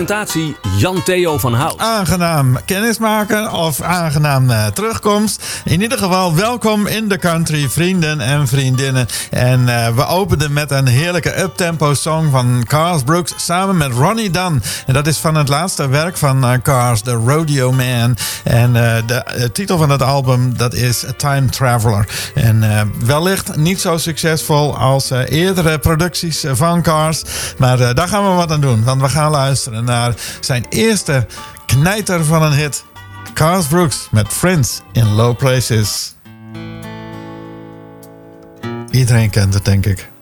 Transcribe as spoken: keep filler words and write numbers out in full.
presentatie Jan Theo van Hout. Aangenaam kennismaken of aangenaam uh, terugkomst. In ieder geval welkom in de country, vrienden en vriendinnen. En uh, we openden met een heerlijke uptempo song van Garth Brooks samen met Ronnie Dunn. En dat is van het laatste werk van uh, Garth, The Rodeo Man. En uh, de uh, titel van het album, dat is A Time Traveler. En uh, wellicht niet zo succesvol als uh, eerdere producties van Garth. Maar uh, daar gaan we wat aan doen. Want we gaan luisteren naar zijn eerste knijter van een hit. Garth Brooks met Friends in Low Places. Iedereen kent het, denk ik.